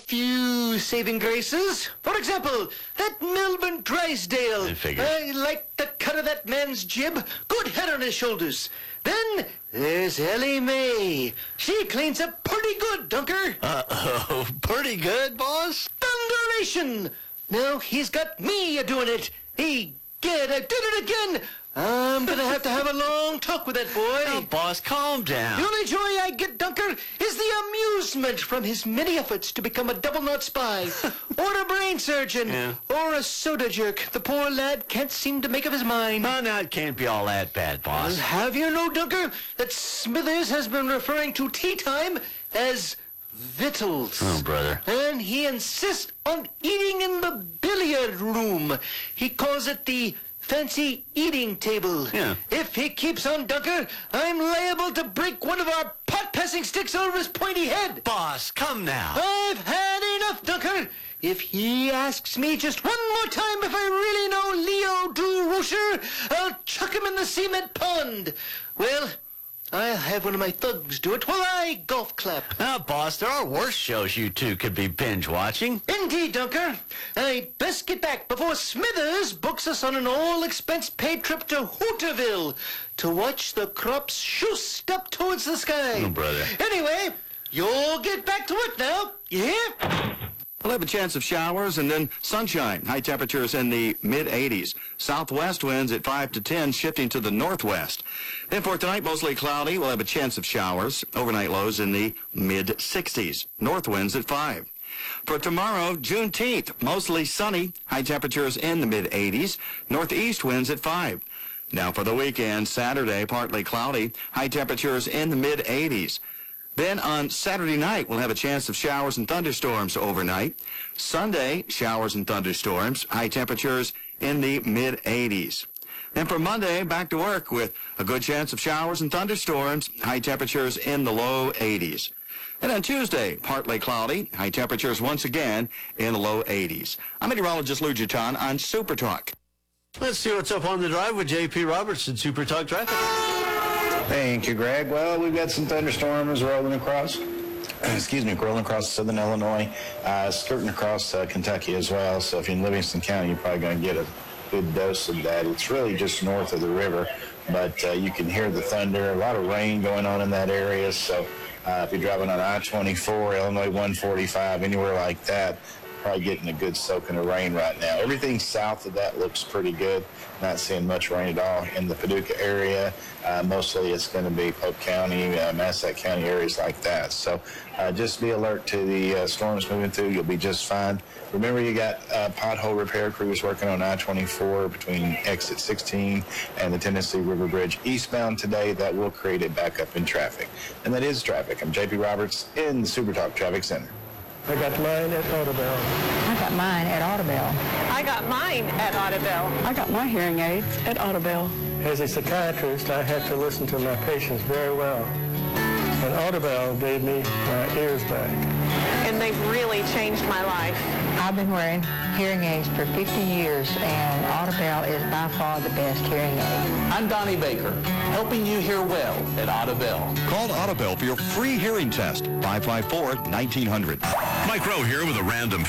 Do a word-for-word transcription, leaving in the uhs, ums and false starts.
few saving graces. For example, that Melbourne Drysdale. I figured. I like the cut of that man's jib. Good head on his shoulders. Then there's Ellie Mae. She cleans up pretty good, Dunker. Uh-oh. Pretty good, boss? Thunderation! Now he's got me a-doing it. He get I did it again. I'm gonna have to have a long talk with that boy. Oh, boss, calm down. The only joy I get, Dunker, is the amusement from his many efforts to become a double-knot spy, or a brain surgeon, Yeah. or a soda jerk. The poor lad can't seem to make up his mind. No, no, it can't be all that bad, Well, boss. have you know, Dunker, that Smithers has been referring to tea time as victuals. Oh, brother. And he insists on eating in the billiard room. He calls it the fancy eating table. Yeah. If he keeps on, Dunker, I'm liable to break one of our pot-passing sticks over his pointy head. Boss, come now. I've had enough, Dunker. If he asks me just one more time if I really know Leo DeRocher, I'll chuck him in the cement pond. Well, I'll have one of my thugs do it while I golf clap. Now, boss, there are worse shows you two could be binge-watching. Indeed, Dunker. I'd best get back before Smithers books us on an all-expense-paid trip to Hooterville to watch the crops shoost up towards the sky. Oh, brother. Anyway, you'll get back to work now. You hear? We'll have a chance of showers and then sunshine. High temperatures in the mid eighties. Southwest winds at five to ten, shifting to the northwest. Then for tonight, mostly cloudy. We'll have a chance of showers. Overnight lows in the mid sixties. North winds at five. For tomorrow, Juneteenth, mostly sunny. High temperatures in the mid eighties. Northeast winds at five. Now for the weekend, Saturday, partly cloudy. High temperatures in the mid eighties. Then on Saturday night, we'll have a chance of showers and thunderstorms overnight. Sunday, showers and thunderstorms, high temperatures in the mid eighties. Then for Monday, back to work with a good chance of showers and thunderstorms, high temperatures in the low eighties. And on Tuesday, partly cloudy, high temperatures once again in the low eighties. I'm meteorologist Lou Giton on Super Talk. Let's see what's up on the drive with J P Roberts and Super Talk Traffic. Thank you, Greg. Well, we've got some thunderstorms rolling across, excuse me, rolling across southern Illinois, uh, skirting across uh, Kentucky as well. So if you're in Livingston County, you're probably going to get a good dose of that. It's really just north of the river, but uh, you can hear the thunder. A lot of rain going on in that area. So uh, if you're driving on I twenty-four, Illinois one forty-five, anywhere like that, probably getting a good soaking of rain right now. Everything south of that looks pretty good. Not seeing much rain at all in the Paducah area. Uh, mostly it's going to be Polk County, uh, Massac County areas like that. So uh, just be alert to the uh, storms moving through. You'll be just fine. Remember, you got uh, pothole repair crews working on I twenty-four between exit sixteen and the Tennessee River Bridge eastbound today. That will create a backup in traffic. And that is traffic. I'm J P Roberts in the Super Talk Traffic Center. I got mine at Audubell. I got mine at Audubell. I got mine at Audubell. I got my hearing aids at Audubell. As a psychiatrist, I have to listen to my patients very well. And Audubell gave me my ears back. And they've really changed my life. I've been wearing hearing aids for fifty years, and Audubell is by far the best hearing aid. I'm Donnie Baker, helping you hear well at Audubell. Call Audubell for your free hearing test, five five four, nineteen hundred. Mike Rowe here with a random